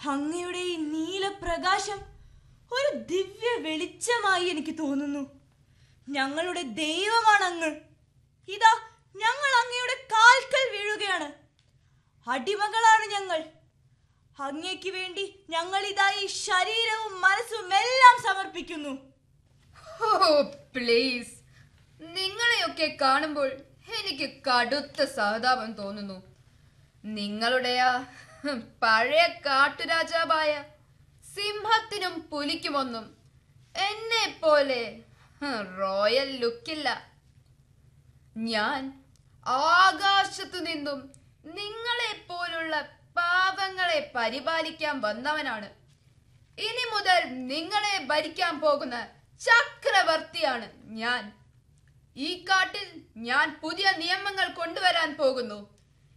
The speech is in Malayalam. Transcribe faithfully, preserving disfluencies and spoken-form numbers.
അങ്ങയുടെ ഈ നീലപ്രകാശം ഒരു ദിവ്യ വെളിച്ചമായി എനിക്ക് തോന്നുന്നു. ഞങ്ങളുടെ ദൈവമാണ് അങ്ങ്. ഇതാ ഞങ്ങൾ അങ്ങയുടെ കാൽക്കൽ വീഴുകയാണ്. അടിമകളാണ് ഞങ്ങൾ. അങ്ങയ്ക്ക് വേണ്ടി ഞങ്ങൾ ഇതാ ഈ ശരീരവും മനസ്സും എല്ലാം സമർപ്പിക്കുന്നു. ഓ പ്ലീസ്, നിങ്ങളെയൊക്കെ കാണുമ്പോൾ എനിക്ക് കടുത്ത സഹതാപം തോന്നുന്നു. നിങ്ങളുടെ ആ പഴയ കാട്ടുരാജാവായ സിംഹത്തിനും പുലിക്കുമൊന്നും എന്നെ പോലെ റോയൽ ലുക്കില്ല. ഞാൻ ആകാശത്തു നിന്നും നിങ്ങളെ പോലുള്ള പാവങ്ങളെ പരിപാലിക്കാൻ വന്നവനാണ്. ഇനി മുതൽ നിങ്ങളെ ഭരിക്കാൻ പോകുന്ന ചക്രവർത്തിയാണ് ഞാൻ. ഈ കാട്ടിൽ ഞാൻ പുതിയ നിയമങ്ങൾ കൊണ്ടുവരാൻ പോകുന്നു.